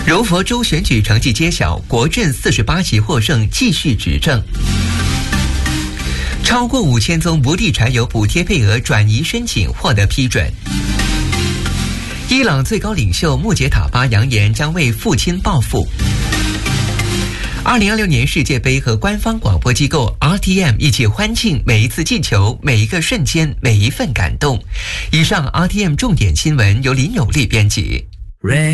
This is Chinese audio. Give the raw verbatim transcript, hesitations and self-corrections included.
柔佛州选举成绩揭晓，国阵四十八席获胜，继续执政。超过五千宗无地柴油补贴配额转移申请获得批准。伊朗最高领袖穆杰塔巴扬言将为父亲报复。二零二六年世界杯和官方广播机构 R T M 一起欢庆每一次进球、每一个瞬间、每一份感动。以上 R T M 重点新闻由林永利编辑。